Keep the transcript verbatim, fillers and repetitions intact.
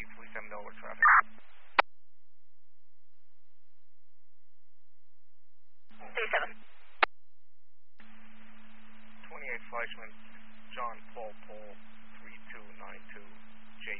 three seven over traffic. three seven. twenty-eight Fleischman, John Paul Paul, three two nine two.